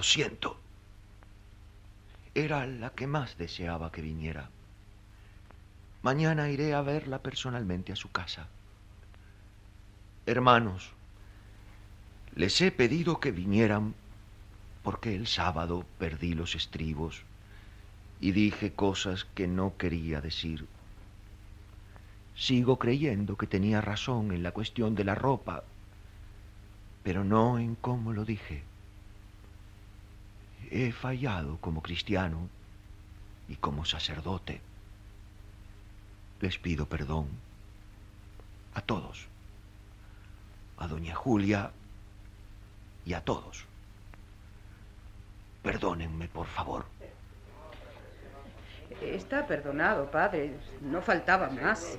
Lo siento. Era la que más deseaba que viniera. Mañana iré a verla personalmente a su casa. Hermanos, les he pedido que vinieran porque el sábado perdí los estribos y dije cosas que no quería decir. Sigo creyendo que tenía razón en la cuestión de la ropa, pero no en cómo lo dije. He fallado como cristiano y como sacerdote. Les pido perdón a todos, a doña Julia y a todos. Perdónenme, por favor. Está perdonado, padre. No faltaba más.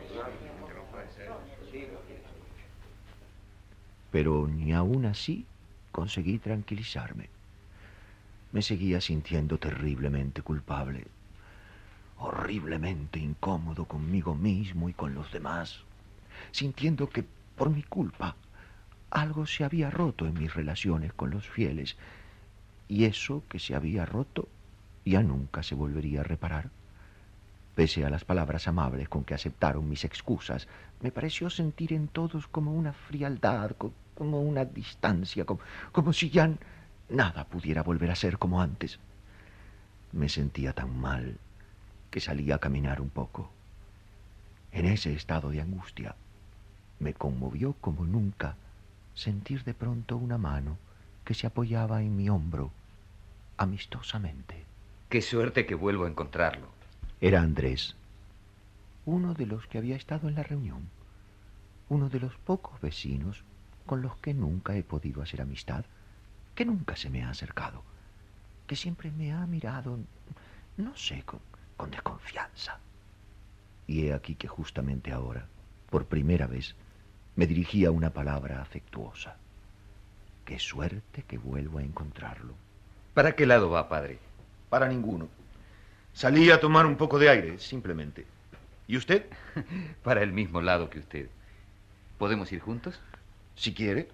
Pero ni aún así conseguí tranquilizarme. Me seguía sintiendo terriblemente culpable, horriblemente incómodo conmigo mismo y con los demás, sintiendo que por mi culpa algo se había roto en mis relaciones con los fieles, y eso que se había roto ya nunca se volvería a reparar. Pese a las palabras amables con que aceptaron mis excusas, me pareció sentir en todos como una frialdad, como una distancia, como si ya nada pudiera volver a ser como antes. Me sentía tan mal que salí a caminar un poco. En ese estado de angustia me conmovió como nunca sentir de pronto una mano que se apoyaba en mi hombro amistosamente. Qué suerte que vuelvo a encontrarlo. Era Andrés, uno de los que había estado en la reunión, uno de los pocos vecinos con los que nunca he podido hacer amistad, que nunca se me ha acercado, que siempre me ha mirado, no sé, con desconfianza. Y he aquí que justamente ahora, por primera vez, me dirigía una palabra afectuosa. Qué suerte que vuelvo a encontrarlo. ¿Para qué lado va, padre? Para ninguno. Salí a tomar un poco de aire, simplemente. ¿Y usted? Para el mismo lado que usted. ¿Podemos ir juntos? Si quiere.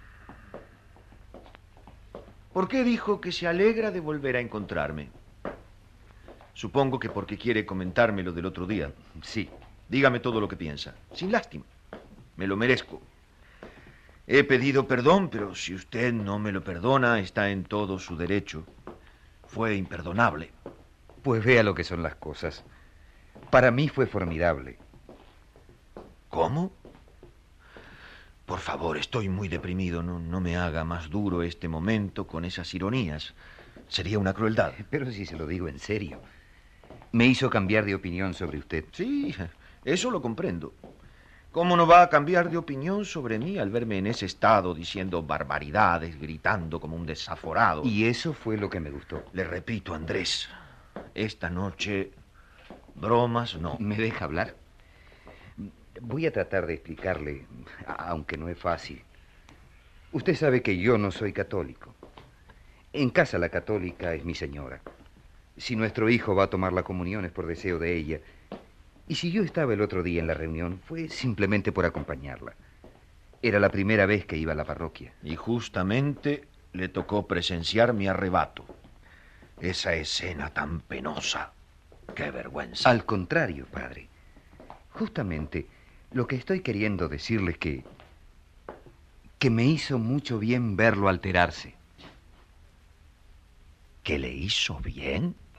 ¿Por qué dijo que se alegra de volver a encontrarme? Supongo que porque quiere comentarme lo del otro día. Sí. Dígame todo lo que piensa, sin lástima. Me lo merezco. He pedido perdón, pero si usted no me lo perdona, está en todo su derecho. Fue imperdonable. Pues vea lo que son las cosas. Para mí fue formidable. ¿Cómo? Por favor, estoy muy deprimido. No me haga más duro este momento con esas ironías. Sería una crueldad. Pero si se lo digo en serio. Me hizo cambiar de opinión sobre usted. Sí, eso lo comprendo. ¿Cómo no va a cambiar de opinión sobre mí al verme en ese estado diciendo barbaridades, gritando como un desaforado? Y eso fue lo que me gustó. Le repito, Andrés, esta noche bromas no. ¿Me deja hablar? Voy a tratar de explicarle, aunque no es fácil. Usted sabe que yo no soy católico. En casa la católica es mi señora. Si nuestro hijo va a tomar la comunión es por deseo de ella. Y si yo estaba el otro día en la reunión, fue simplemente por acompañarla. Era la primera vez que iba a la parroquia. Y justamente le tocó presenciar mi arrebato. Esa escena tan penosa. ¡Qué vergüenza! Al contrario, padre. Justamente lo que estoy queriendo decirle es que me hizo mucho bien verlo alterarse. ¿Que le hizo bien?